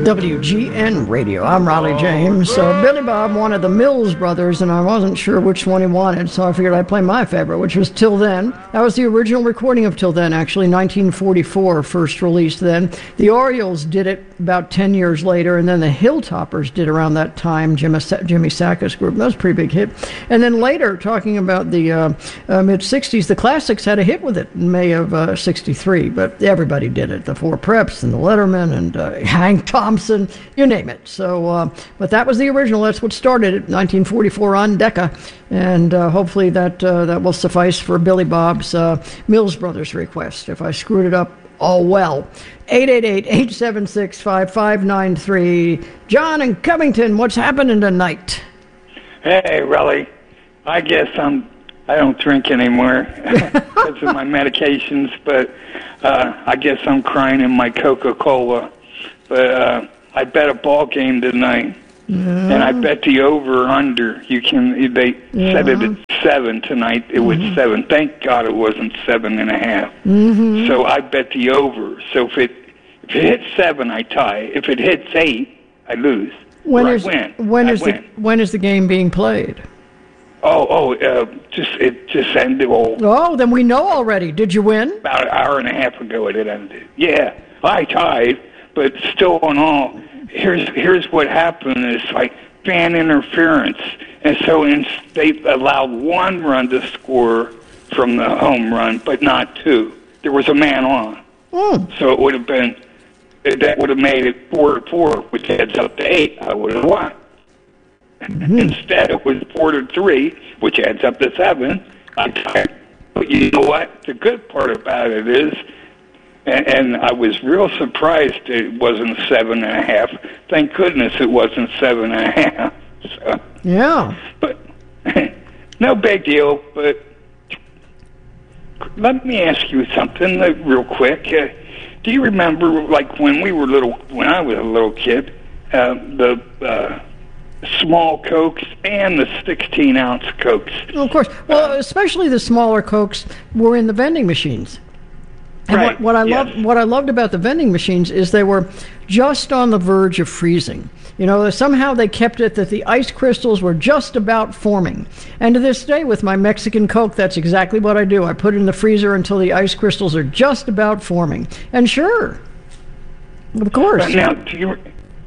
WGN Radio. I'm Raleigh James. So Billy Bob wanted the Mills Brothers, and I wasn't sure which one he wanted, so I figured I'd play my favorite, which was Till Then. That was the original recording of Till Then, actually, 1944, first released then. The Orioles did it about 10 years later, and then the Hilltoppers did around that time, Jimmy Sakis group. That was a pretty big hit. And then later, talking about the mid-'60s, the Classics had a hit with it in May of 63, but everybody did it. The Four Preps and the Letterman and Hank Thompson, you name it. So, but that was the original. That's what started it, 1944 on Decca, and hopefully that will suffice for Billy Bob's Mills Brothers request. If I screwed it up, all well. 888-876-5593. John in Covington, what's happening tonight? Hey, Raleigh. I guess I don't drink anymore because of my medications, but I guess I'm crying in my Coca-Cola. But I bet a ball game tonight, and I bet the over/under. They said it at 7 tonight. It was 7. Thank God it wasn't 7.5. So I bet the over. So if it hits 7, I tie. If it hits 8, I lose. When is the game being played? It just ended. Oh, then we know already. Did you win? About an hour and a half ago it ended. Yeah, I tied, but still in all, here's what happened. It's like fan interference. And so they allowed 1 run to score from the home run, but not 2. There was a man on. So it would have been, that would have made it 4-4, which adds up to 8. I would have won. Instead, it was 4-3, which adds up to 7. I tied. But you know what? The good part about it is, and I was real surprised it wasn't 7.5. Thank goodness it wasn't 7.5. So, yeah. But no big deal. But let me ask you something real quick. Do you remember, like when I was a little kid, the small Cokes and the 16-ounce Cokes? Well, of course. Well, especially the smaller Cokes were in the vending machines. And right. what I loved about the vending machines is they were just on the verge of freezing. You know, somehow they kept it that the ice crystals were just about forming. And to this day, with my Mexican Coke, that's exactly what I do. I put it in the freezer until the ice crystals are just about forming. And sure, of course. Now, do you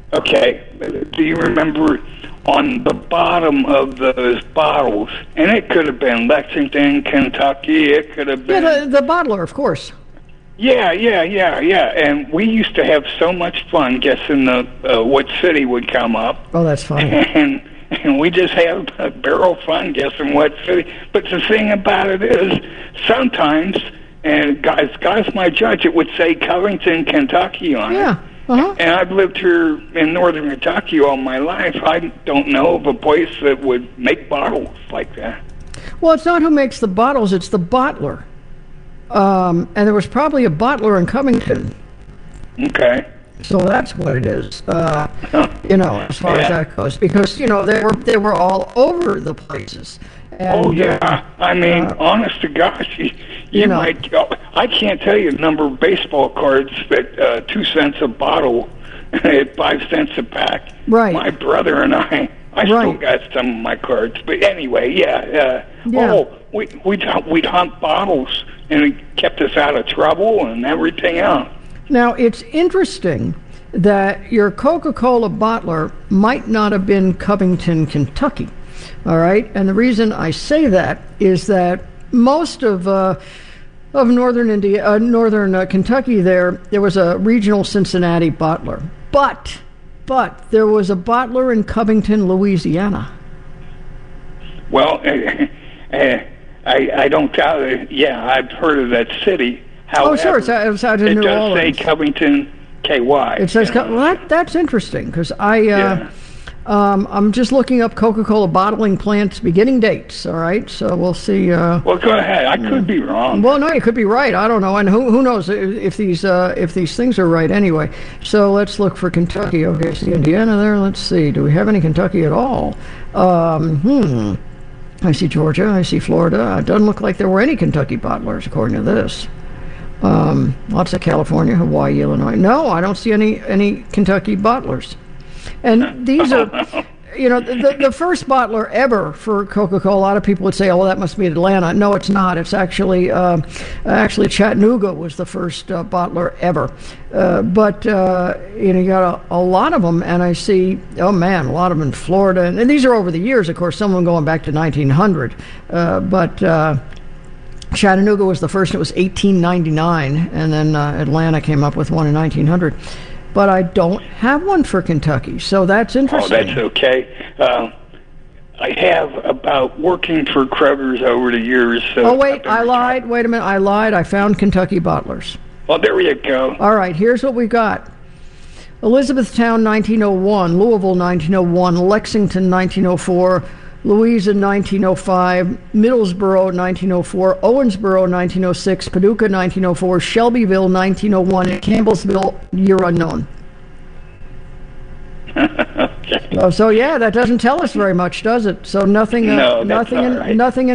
remember on the bottom of those bottles, and it could have been Lexington, Kentucky, it could have been... Yeah, the bottler, of course. Yeah. And we used to have so much fun guessing what city would come up. Oh, that's funny. And we just had a barrel fun guessing what city. But the thing about it is, sometimes, and guys might judge, it would say Covington, Kentucky on it. Yeah. Uh-huh. And I've lived here in northern Kentucky all my life. I don't know of a place that would make bottles like that. Well, it's not who makes the bottles, it's the bottler. And there was probably a bottler in Covington. Okay. So that's what it is, as far as that goes. Because, they were all over the places. And, I mean, honest to gosh, you might... I can't tell you the number of baseball cards that 2 cents a bottle at 5 cents a pack. Right. My brother and I still got some of my cards. But anyway, we'd hunt bottles, and it kept us out of trouble and everything else. Now, it's interesting that your Coca-Cola bottler might not have been Covington, Kentucky. All right? And the reason I say that is that most of northern Kentucky there was a regional Cincinnati bottler. But there was a bottler in Covington, Louisiana. Well, I don't doubt it. Yeah, I've heard of that city. However, sure. It's out in New Orleans. It does say Covington, KY. It says, well, that's interesting, because I'm just looking up Coca-Cola bottling plants beginning dates, all right? So we'll see. Well, go ahead. I could be wrong. Well, no, you could be right. I don't know. And who knows if these things are right anyway. So let's look for Kentucky. Okay, see Indiana there. Let's see. Do we have any Kentucky at all? I see Georgia. I see Florida. It doesn't look like there were any Kentucky bottlers, according to this. Lots of California, Hawaii, Illinois. No, I don't see any Kentucky bottlers. And these are, the first bottler ever for Coca-Cola. A lot of people would say, "Oh, well, that must be Atlanta." No, it's not. It's actually Chattanooga was the first bottler ever. But you got a lot of them, and I see, oh man, a lot of them in Florida, and these are over the years. Of course, some of them going back to 1900, but. Chattanooga was the first. It was 1899, and then Atlanta came up with one in 1900. But I don't have one for Kentucky, so that's interesting. Oh, that's okay. I have about working for Kroger's over the years. So oh, wait, I lied. Wait a minute, I lied. I found Kentucky bottlers. Well, there you go. All right, here's what we've got. Elizabethtown, 1901. Louisville, 1901. Lexington, 1904. Louisa, 1905, Middlesboro, 1904, Owensboro, 1906, Paducah, 1904, Shelbyville, 1901, and Campbellsville, year unknown. Okay. So yeah, that doesn't tell us very much, does it? So nothing, no, nothing, all right. nothing in